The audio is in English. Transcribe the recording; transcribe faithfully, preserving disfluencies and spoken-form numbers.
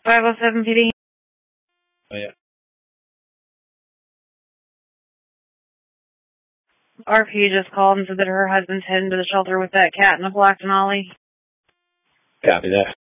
five oh seven P D. Oh, yeah. R P just called and said that her husband's heading to the shelter with that cat in a black denali. Copy that.